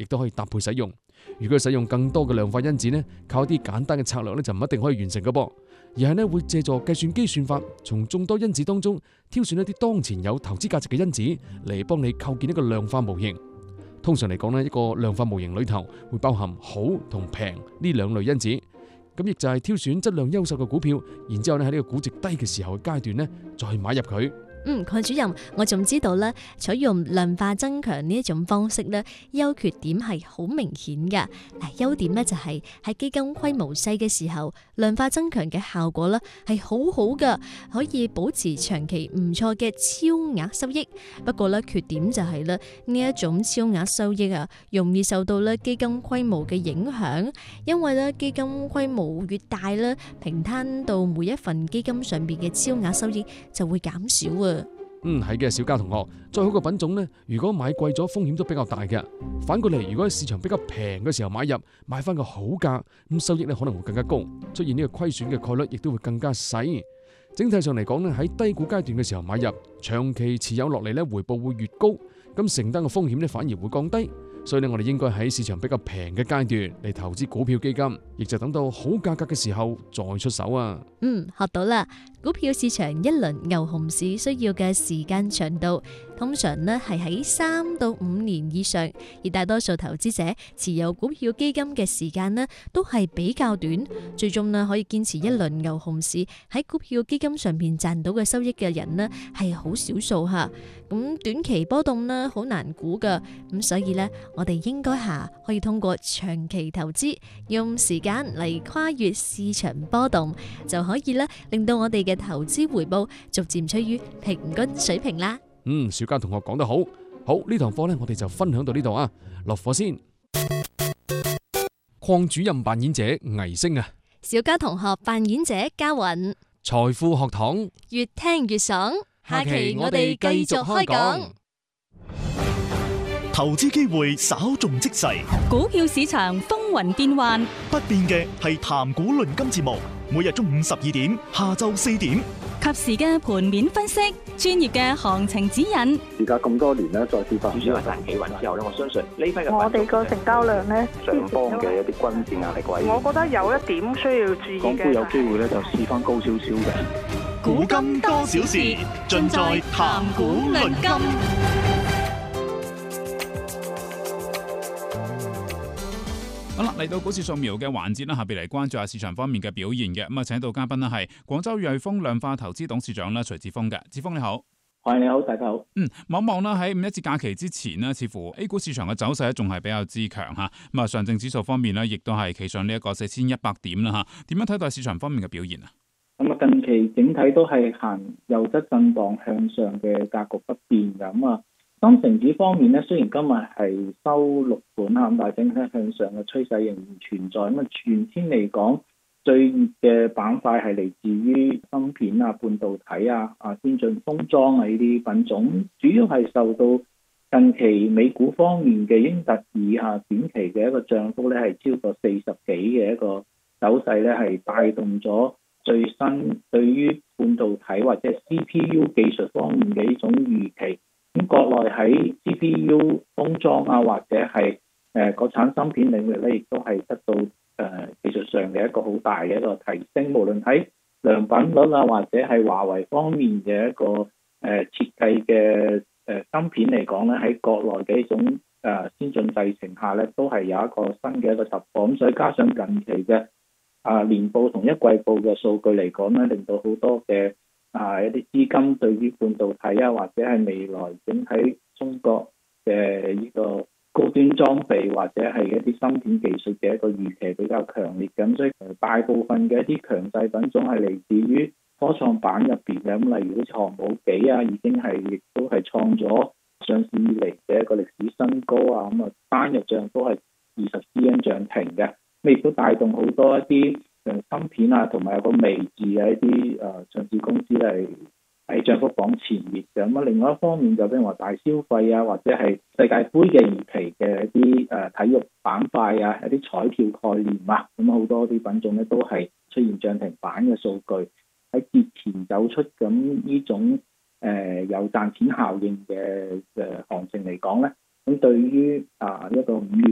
亦都可以搭配使用。如果使用更多嘅量化因子呢，靠一啲簡單嘅策略呢，就唔一定可以完成嘅噃，而係呢會借助計算機算法，從眾多因子當中挑選一啲當前有投資價值嘅因子嚟幫你構建一個量化模型。通常嚟講呢，一個量化模型裏頭會包含好同平呢兩類因子，咁亦就係挑選質量優秀嘅股票，然之後呢喺呢個估值低嘅時候嘅階段呢，再買入佢。 鄺主任，我仲知道咧，採用量化增強呢一種方式咧，優缺點係好明顯噶。嗱，優點咧就係喺基金規模細嘅時候，量化增強嘅效果咧係好好噶，可以保持長期唔錯嘅超額收益。不過咧，缺點就係咧呢一種超額收益啊，容易受到咧基金規模嘅影響，因為咧基金規模越大咧，平攤到每一份基金上邊嘅超額收益就會減少啊。 係嘅，小嘉同學，再好嘅品種呢，如果買貴咗，風險都比較大嘅。反過嚟，如果喺市場比較平嘅時候買入，買翻個好價，咁收益呢可能會更加高，出現呢個虧損嘅概率亦都會更加細。整體上嚟講呢，喺低估階段嘅時候買入，長期持有落嚟呢，回報會越高，咁承擔嘅風險呢反而會降低。所以呢，我哋應該喺市場比較平嘅階段嚟投資股票基金，亦就等到好價格嘅時候再出手啊。 學到啦。股票市場一輪牛熊市需要嘅時間長度，通常呢係喺3到5年以上，而大多數投資者持有股票基金嘅時間呢都係比較短，最終呢可以堅持一輪牛熊市喺股票基金上面賺到嘅收益嘅人呢係好少數吓。咁短期波動呢好難估噶，咁所以呢我哋應該可以通過長期投資，用時間嚟跨越市場波動，就可以呢令到我哋嘅投資回報逐漸趨於平均水平啦。 小嘉同學講得好，好，呢堂課呢我哋就分享到呢度啊，落課先。鄺主任扮演者倪星啊， 小嘉同學扮演者嘉韻， 財富學堂越聽越爽。下期我哋繼續開講。 投資機會稍縱即逝， 股票市場風雲變幻， 不變嘅係談股論金節目，每日中午12點，下晝4點， 及時嘅盤面分析，專業嘅行情指引。 而家咁多年咧，再跌翻， 主要係大企穩之後咧，我相信呢批嘅我哋個成交量咧， 上方嘅一啲均線壓力位， 我覺得有一點需要注意嘅， 港股有機會咧就試翻高少少嘅。 古今多少事，盡在談股論金。 好啦，嚟到股市掃描嘅環節啦，下邊嚟關注下市場方面嘅表現嘅。咁啊，請到嘉賓呢係廣州瑞豐量化投資董事長啦，徐志峰嘅。志峰你好。 係，你好，大家好。 望一望啦，喺五一節假期之前呢，似乎 A 股市場嘅走勢仲係比較之強吓。咁啊，上證指數方面呢，亦都係企上呢一個4100點啦吓。點樣睇待市場方面嘅表現啊？ 咁啊，近期整體都係行優質震盪向上嘅格局不變嘅。咁啊，深成指方面咧，雖然今日係收6盤啊，咁但係整體向上嘅趨勢仍然存在。咁啊，全天嚟講，最熱嘅板塊係嚟自於芯片啊、半導體啊、先進封裝啊呢啲品種，主要係受到近期美股方面嘅英特爾短期嘅一個漲幅咧係超過40幾嘅一個走勢咧，係帶動咗最新對於半導體或者 CPU 技術方面嘅呢種預期。咁國內喺 CPU 封裝啊，或者係國產芯片領域咧，亦都係得到技術上嘅一個好大嘅一個提升。無論喺良品率啊，或者係華為方面嘅一個設計嘅芯片嚟講咧，喺國內嘅一種先進製程下咧，都係有一個新嘅一個突破。咁所以加上近期嘅年報同一季報嘅數據嚟講咧，令到好多嘅一啲資金對於半導體啊，或者係未來整體中國嘅呢個高端裝備或者係一啲芯片技術嘅一個預期比較強烈。咁所以大部分嘅一啲強勢品種係嚟自於科創板入邊嘅。咁例如好似航母幾啊，已經係亦都係創咗上市以嚟嘅一個歷史新高啊。咁啊，單日漲都係20 CN 漲停嘅。咁亦都帶動好多一啲芯片啊，同埋有個微字嘅一啲上市公司係喺漲幅榜前列嘅。咁啊，另外一方面就譬如話大消費啊，或者係世界盃嘅預期嘅一啲體育板塊啊，一啲彩票概念啊，咁好多啲品種咧都係出現漲停板嘅數據。喺節前走出，咁呢種有賺錢效應嘅行情嚟講咧，咁對於一個5月